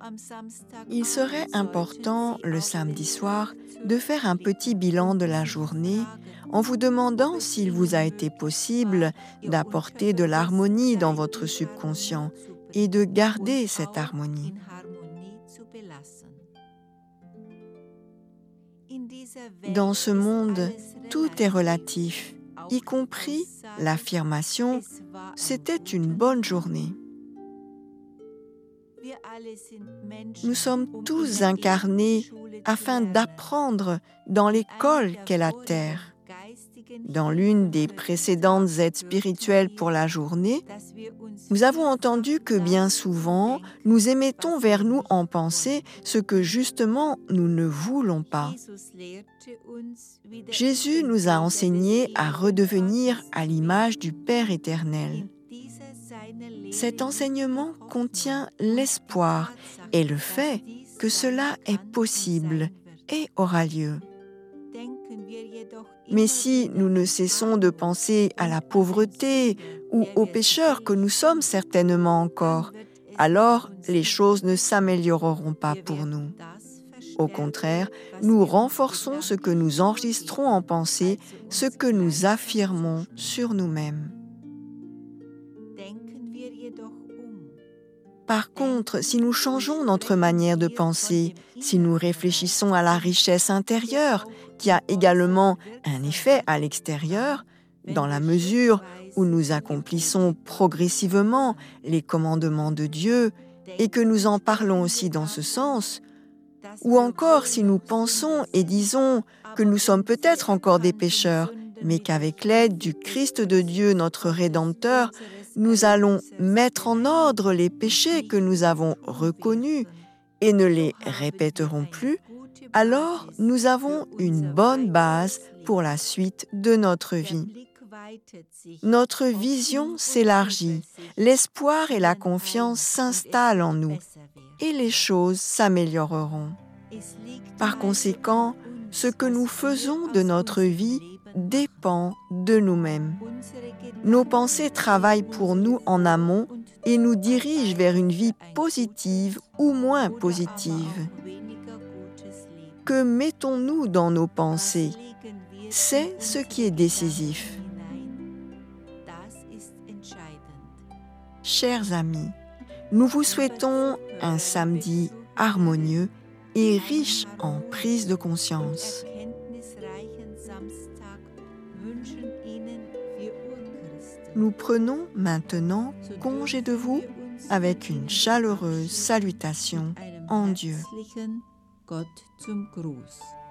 Il serait important le samedi soir de faire un petit bilan de la journée en vous demandant s'il vous a été possible d'apporter de l'harmonie dans votre subconscient et de garder cette harmonie. Dans ce monde, tout est relatif, y compris l'affirmation « c'était une bonne journée ». Nous sommes tous incarnés afin d'apprendre dans l'école qu'est la Terre. Dans l'une des précédentes aides spirituelles pour la journée, nous avons entendu que bien souvent, nous émettons vers nous en pensée ce que justement nous ne voulons pas. Jésus nous a enseigné à redevenir à l'image du Père éternel. Cet enseignement contient l'espoir et le fait que cela est possible et aura lieu. Mais si nous ne cessons de penser à la pauvreté ou aux pécheurs que nous sommes certainement encore, alors les choses ne s'amélioreront pas pour nous. Au contraire, nous renforçons ce que nous enregistrons en pensée, ce que nous affirmons sur nous-mêmes. Par contre, si nous changeons notre manière de penser, si nous réfléchissons à la richesse intérieure, qui a également un effet à l'extérieur, dans la mesure où nous accomplissons progressivement les commandements de Dieu et que nous en parlons aussi dans ce sens, ou encore si nous pensons et disons que nous sommes peut-être encore des pécheurs, mais qu'avec l'aide du Christ de Dieu, notre Rédempteur, nous allons mettre en ordre les péchés que nous avons reconnus et ne les répéterons plus, alors nous avons une bonne base pour la suite de notre vie. Notre vision s'élargit, l'espoir et la confiance s'installent en nous et les choses s'amélioreront. Par conséquent, ce que nous faisons de notre vie dépend de nous-mêmes. Nos pensées travaillent pour nous en amont et nous dirigent vers une vie positive ou moins positive. Que mettons-nous dans nos pensées? C'est ce qui est décisif. Chers amis, nous vous souhaitons un samedi harmonieux et riche en prise de conscience. Nous prenons maintenant congé de vous avec une chaleureuse salutation en Dieu. Gott zum Gruß.